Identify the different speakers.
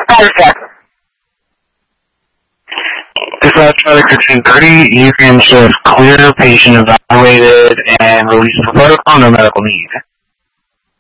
Speaker 1: Dispatch 1630, you can just clear patient evaluated and release the protocol, no medical need.